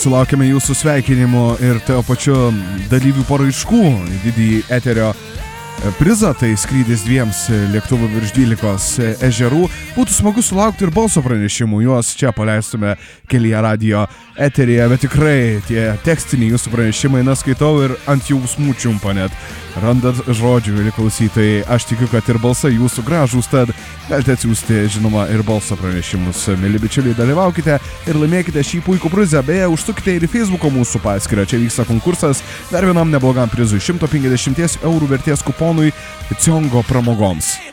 sulaukėme jūsų sveikinimų ir tuo pačiu dalyvių paraiškų į didįjį eterio prizą, tai skrydis 2 lėktuvų virš 12 ežerų. Būtų smagu sulaukti ir balso pranešimų, juos čia paleistume kelyje radio eteryje, bet tikrai tie tekstiniai jūsų pranešimai, skaitau ir ant jausmų čiumpa net. Randat žodžių, mėly klausytojai, aš tikiu, kad ir balsai jūsų gražūs, tad galite atsiųsti, žinoma, ir balso pranešimus. Mėly bičiuliai, dalyvaukite ir laimėkite šį puikų prizą. Beje, užsukite ir į Facebooko mūsų paskyrą, čia vyksta konkursas dar vienam neblogam prizui, 150 eurų vertės kuponui Ciongo pramogoms.